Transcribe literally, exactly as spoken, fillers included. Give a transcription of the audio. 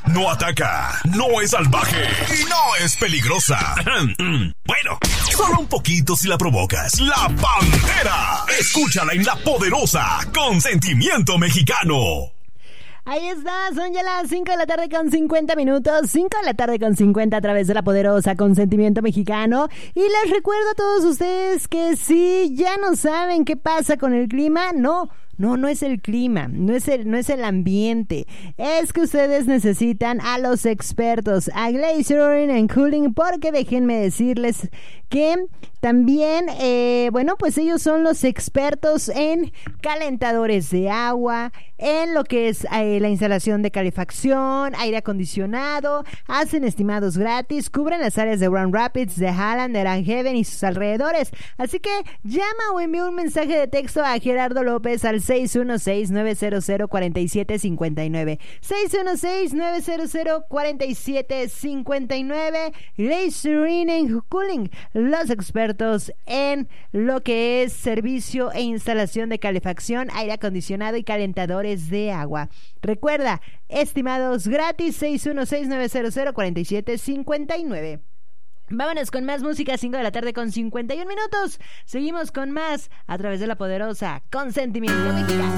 no ataca, no es salvaje y no es peligrosa. Bueno, solo un poquito si la provocas. La Pantera. Escúchala en La Poderosa, con sentimiento mexicano. Ahí está, son ya las cinco de la tarde con cincuenta minutos, cinco de la tarde con cincuenta a través de La Poderosa con sentimiento mexicano. Y les recuerdo a todos ustedes que si ya no saben qué pasa con el clima, no, no, no es el clima, no es el, no es el ambiente, es que ustedes necesitan a los expertos, a Glazering and Cooling, porque déjenme decirles que también, eh, bueno, pues ellos son los expertos en calentadores de agua, en lo que es eh, la instalación de calefacción, aire acondicionado, hacen estimados gratis, cubren las áreas de Grand Rapids, de Halland, de Grand Haven y sus alrededores. Así que llama o envía un mensaje de texto a Gerardo López al seis uno seis, nueve cero cero, cuatro siete cinco nueve, seis uno seis, nueve cero cero, cuatro siete cinco nueve. Glazering and Cooling, los expertos en lo que es servicio e instalación de calefacción, aire acondicionado y calentadores de agua. Recuerda, estimados gratis, seis uno seis, nueve cero cero, cuatro siete cinco nueve. Vámonos con más música, cinco de la tarde con cincuenta y un minutos. Seguimos con más a través de La Poderosa con sentimiento mexicano.